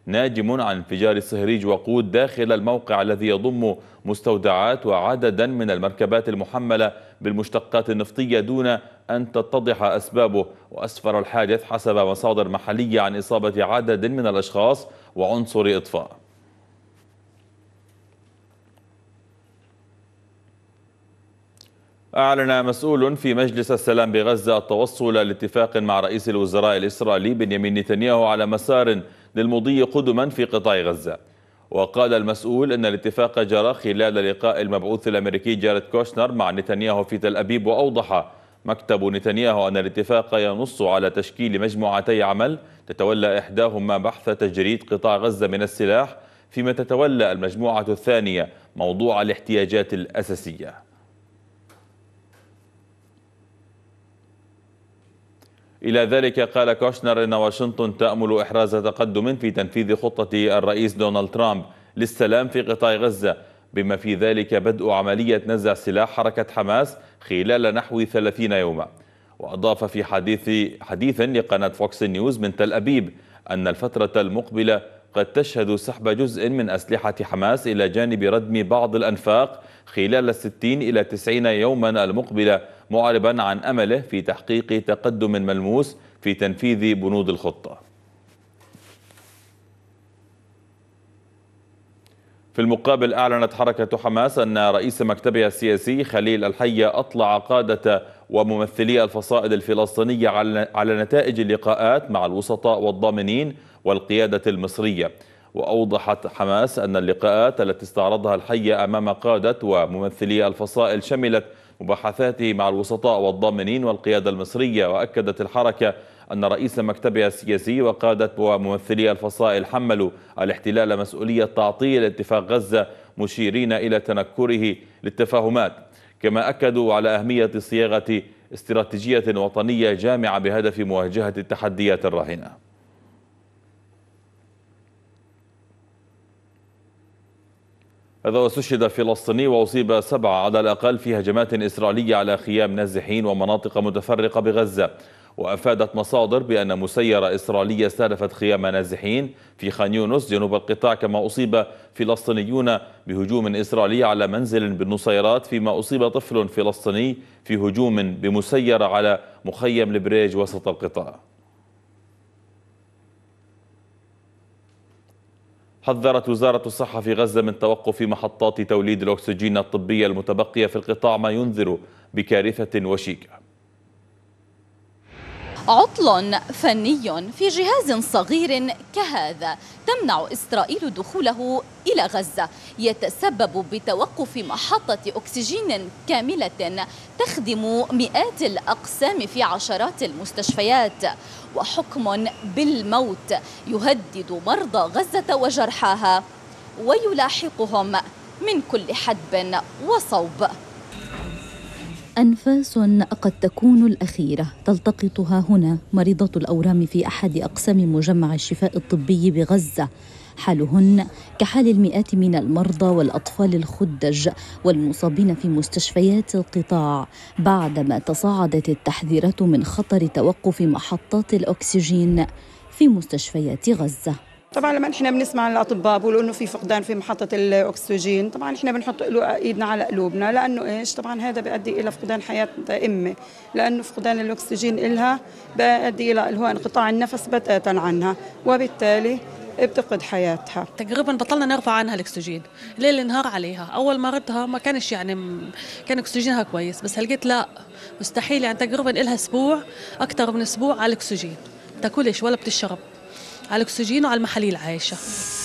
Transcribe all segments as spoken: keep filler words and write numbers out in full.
ناجم عن انفجار صهريج وقود داخل الموقع الذي يضم مستودعات وعددا من المركبات المحملة بالمشتقات النفطية دون أن تتضح أسبابه. وأسفر الحادث حسب مصادر محلية عن إصابة عدد من الأشخاص وعنصر إطفاء. أعلن مسؤول في مجلس السلام بغزة التوصل لاتفاق مع رئيس الوزراء الإسرائيلي بنيامين نتنياهو على مسار للمضي قدما في قطاع غزة. وقال المسؤول أن الاتفاق جرى خلال لقاء المبعوث الأمريكي جاريد كوشنر مع نتنياهو في تل أبيب. وأوضح مكتب نتنياهو أن الاتفاق ينص على تشكيل مجموعتي عمل تتولى إحداهما بحث تجريد قطاع غزة من السلاح، فيما تتولى المجموعة الثانية موضوع الاحتياجات الأساسية. إلى ذلك قال كوشنر إن واشنطن تأمل إحراز تقدم في تنفيذ خطة الرئيس دونالد ترامب للسلام في قطاع غزة، بما في ذلك بدء عملية نزع سلاح حركة حماس خلال نحو ثلاثين يوما. وأضاف في حديث حديث لقناة فوكس نيوز من تل أبيب أن الفترة المقبلة قد تشهد سحب جزء من أسلحة حماس إلى جانب ردم بعض الأنفاق خلال الستين إلى تسعين يوما المقبلة، معربا عن أمله في تحقيق تقدم ملموس في تنفيذ بنود الخطة. في المقابل أعلنت حركة حماس أن رئيس مكتبها السياسي خليل الحية أطلع قادة وممثلي الفصائل الفلسطينية على نتائج اللقاءات مع الوسطاء والضامنين والقيادة المصرية. وأوضحت حماس أن اللقاءات التي استعرضها الحية أمام قادة وممثلي الفصائل شملت مباحثاته مع الوسطاء والضامنين والقيادة المصرية. وأكدت الحركة أن رئيس مكتبها السياسي وقادة وممثلي الفصائل حملوا الاحتلال مسؤولية تعطيل اتفاق غزة، مشيرين إلى تنكره للتفاهمات. كما أكدوا على أهمية صياغة استراتيجية وطنية جامعة بهدف مواجهة التحديات الراهنة. هذا واستشهد فلسطيني وأصيب سبعة على الأقل في هجمات إسرائيلية على خيام نازحين ومناطق متفرقة بغزة. وأفادت مصادر بأن مسيرة إسرائيلية استهدفت خيام نازحين في خان يونس جنوب القطاع، كما أصيب فلسطينيون بهجوم إسرائيلي على منزل بالنصيرات، فيما أصيب طفل فلسطيني في هجوم بمسيرة على مخيم البريج وسط القطاع. حذرت وزارة الصحة في غزة من توقف محطات توليد الأكسجين الطبية المتبقية في القطاع، ما ينذر بكارثة وشيكة. عطل فني في جهاز صغير كهذا تمنع إسرائيل دخوله إلى غزة يتسبب بتوقف محطة أكسجين كاملة تخدم مئات الأقسام في عشرات المستشفيات، وحكم بالموت يهدد مرضى غزة وجرحاها ويلاحقهم من كل حدب وصوب. أنفاس قد تكون الأخيرة تلتقطها هنا مريضة الأورام في أحد أقسام مجمع الشفاء الطبي بغزة. حالهن كحال المئات من المرضى والأطفال الخدج والمصابين في مستشفيات القطاع، بعدما تصاعدت التحذيرات من خطر توقف محطات الأكسجين في مستشفيات غزة. طبعا لما احنا بنسمع الاطباء بيقولوا انه في فقدان في محطه الاكسجين، طبعا احنا بنحط له ايدنا على قلوبنا، لانه ايش طبعا هذا بيؤدي الى فقدان حياه امه، لانه فقدان الاكسجين لها بيؤدي الى الهواء انقطاع النفس بتاتا عنها، وبالتالي بتفقد حياتها. تقريبا بطلنا نرفع عنها الاكسجين ليل نهار عليها. اول ما ردها ما كانش يعني كان اكسجينها كويس، بس هلقيت لا مستحيل، يعني تقريبا لها اسبوع اكثر من اسبوع على الاكسجين، تاكلش ولا بتشرب، على الأكسجين وعلى المحاليل عايشة.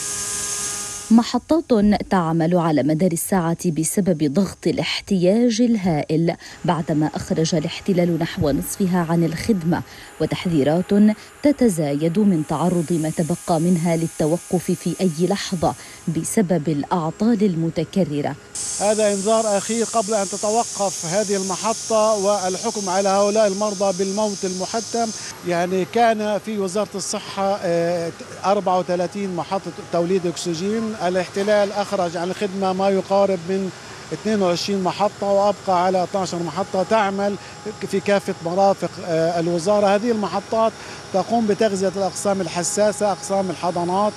محطات تعمل على مدار الساعة بسبب ضغط الاحتياج الهائل، بعدما أخرج الاحتلال نحو نصفها عن الخدمة، وتحذيرات تتزايد من تعرض ما تبقى منها للتوقف في أي لحظة بسبب الأعطال المتكررة. هذا إنذار أخير قبل أن تتوقف هذه المحطة والحكم على هؤلاء المرضى بالموت المحتم. يعني كان في وزارة الصحة أربعة وثلاثين محطة توليد أكسجين، الاحتلال أخرج عن الخدمة ما يقارب من اثنين وعشرين محطة، وأبقى على اثنتي عشرة محطة تعمل في كافة مرافق الوزارة. هذه المحطات تقوم بتغذية الأقسام الحساسة، أقسام الحضانات